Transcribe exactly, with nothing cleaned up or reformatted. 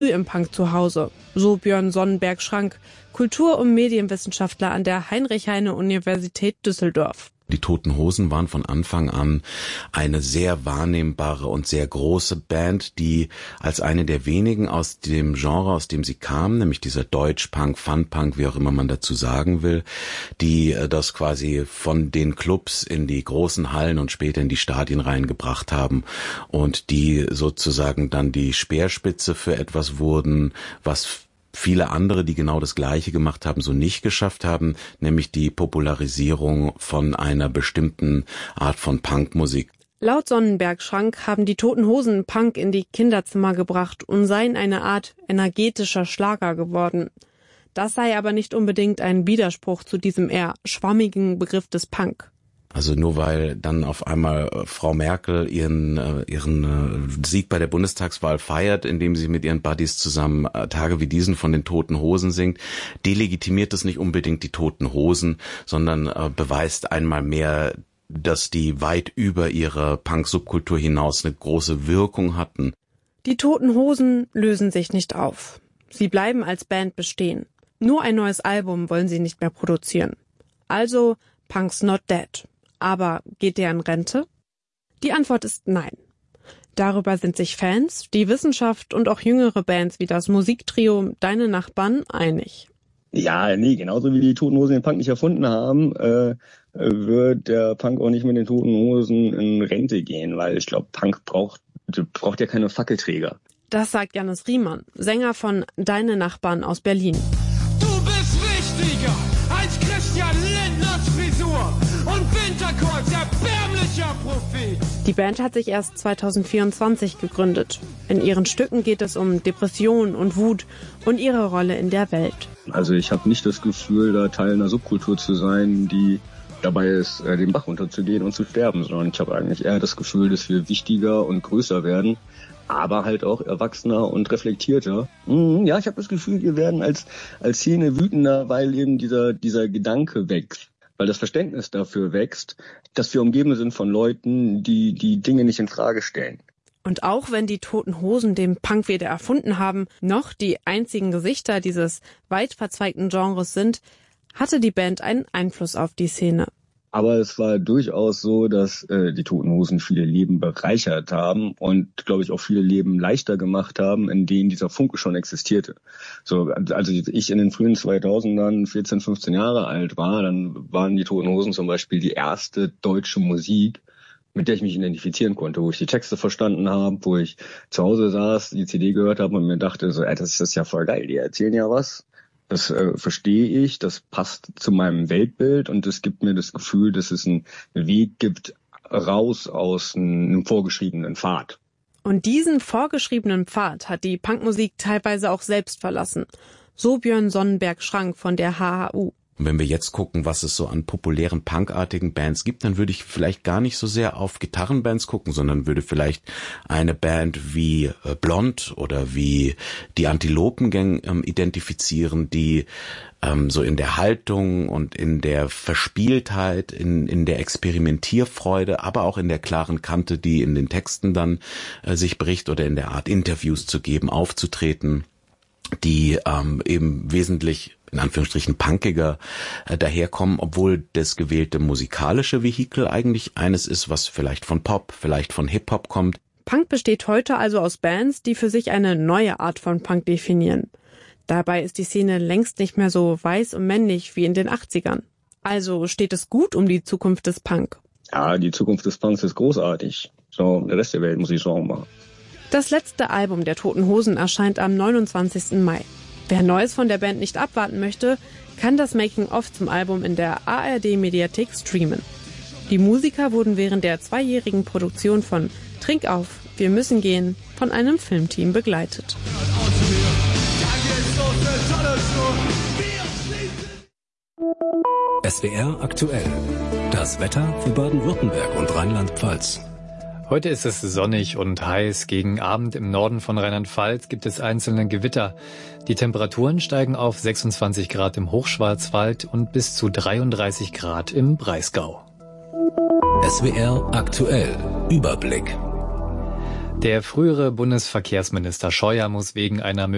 im Punk zu Hause, so Björn Sonnenberg-Schrank, Kultur- und Medienwissenschaftler an der Heinrich-Heine-Universität Düsseldorf. Die Toten Hosen waren von Anfang an eine sehr wahrnehmbare und sehr große Band, die als eine der wenigen aus dem Genre, aus dem sie kamen, nämlich dieser Deutsch-Punk, Fun-Punk, wie auch immer man dazu sagen will, die das quasi von den Clubs in die großen Hallen und später in die Stadien reingebracht haben und die sozusagen dann die Speerspitze für etwas wurden, was viele andere, die genau das Gleiche gemacht haben, so nicht geschafft haben, nämlich die Popularisierung von einer bestimmten Art von Punkmusik. Laut Sonnenberg-Schrank haben die Toten Hosen Punk in die Kinderzimmer gebracht und seien eine Art energetischer Schlager geworden. Das sei aber nicht unbedingt ein Widerspruch zu diesem eher schwammigen Begriff des Punk. Also nur weil dann auf einmal Frau Merkel ihren ihren Sieg bei der Bundestagswahl feiert, indem sie mit ihren Buddies zusammen Tage wie diesen von den Toten Hosen singt, delegitimiert das nicht unbedingt die Toten Hosen, sondern beweist einmal mehr, dass die weit über ihre Punk-Subkultur hinaus eine große Wirkung hatten. Die Toten Hosen lösen sich nicht auf. Sie bleiben als Band bestehen. Nur ein neues Album wollen sie nicht mehr produzieren. Also Punk's not dead. Aber geht der in Rente? Die Antwort ist nein. Darüber sind sich Fans, die Wissenschaft und auch jüngere Bands wie das Musiktrio Deine Nachbarn einig. Ja, nee, genauso wie die Toten Hosen den Punk nicht erfunden haben, äh, wird der Punk auch nicht mit den Toten Hosen in Rente gehen, weil ich glaube, Punk braucht, braucht ja keine Fackelträger. Das sagt Jannis Riemann, Sänger von Deine Nachbarn aus Berlin. Du bist wichtiger als Christian Lindners Frisur und Winterkords erbärmlicher Prophet. Die Band hat sich erst zweitausendvierundzwanzig gegründet. In ihren Stücken geht es um Depression und Wut und ihre Rolle in der Welt. Also ich habe nicht das Gefühl, da Teil einer Subkultur zu sein, die dabei ist, den Bach runterzugehen und zu sterben, sondern ich habe eigentlich eher das Gefühl, dass wir wichtiger und größer werden, aber halt auch erwachsener und reflektierter. Mhm, ja, ich habe das Gefühl, wir werden als als Szene wütender, weil eben dieser dieser Gedanke wächst. Weil das Verständnis dafür wächst, dass wir umgeben sind von Leuten, die die Dinge nicht in Frage stellen. Und auch wenn die Toten Hosen den Punk weder erfunden haben, noch die einzigen Gesichter dieses weit verzweigten Genres sind, hatte die Band einen Einfluss auf die Szene. Aber es war durchaus so, dass äh, die Toten Hosen viele Leben bereichert haben und, glaube ich, auch viele Leben leichter gemacht haben, in denen dieser Funke schon existierte. So, also ich in den frühen zweitausendern vierzehn, fünfzehn Jahre alt war, dann waren die Toten Hosen zum Beispiel die erste deutsche Musik, mit der ich mich identifizieren konnte, wo ich die Texte verstanden habe, wo ich zu Hause saß, die C D gehört habe und mir dachte, so, ey, das ist ja voll geil, die erzählen ja was. Das äh, verstehe ich, das passt zu meinem Weltbild und es gibt mir das Gefühl, dass es einen Weg gibt, raus aus einem vorgeschriebenen Pfad. Und diesen vorgeschriebenen Pfad hat die Punkmusik teilweise auch selbst verlassen. So Björn Sonnenberg-Schrank von der H H U. Und wenn wir jetzt gucken, was es so an populären punkartigen Bands gibt, dann würde ich vielleicht gar nicht so sehr auf Gitarrenbands gucken, sondern würde vielleicht eine Band wie äh, Blond oder wie die Antilopengang ähm, identifizieren, die ähm, so in der Haltung und in der Verspieltheit, in in der Experimentierfreude, aber auch in der klaren Kante, die in den Texten dann äh, sich bricht oder in der Art Interviews zu geben, aufzutreten, die ähm, eben wesentlich in Anführungsstrichen punkiger äh, daherkommen, obwohl das gewählte musikalische Vehikel eigentlich eines ist, was vielleicht von Pop, vielleicht von Hip-Hop kommt. Punk besteht heute also aus Bands, die für sich eine neue Art von Punk definieren. Dabei ist die Szene längst nicht mehr so weiß und männlich wie in den achtzigern. Also steht es gut um die Zukunft des Punk. Ja, die Zukunft des Punks ist großartig. So, der Rest der Welt muss ich sagen machen. Das letzte Album der Toten Hosen erscheint am neunundzwanzigsten Mai. Wer Neues von der Band nicht abwarten möchte, kann das Making-of zum Album in der A R D-Mediathek streamen. Die Musiker wurden während der zweijährigen Produktion von Trink auf, wir müssen gehen von einem Filmteam begleitet. S W R aktuell. Das Wetter für Baden-Württemberg und Rheinland-Pfalz. Heute ist es sonnig und heiß. Gegen Abend im Norden von Rheinland-Pfalz gibt es einzelne Gewitter. Die Temperaturen steigen auf sechsundzwanzig Grad im Hochschwarzwald und bis zu dreiunddreißig Grad im Breisgau. S W R aktuell. Überblick. Der frühere Bundesverkehrsminister Scheuer muss wegen einer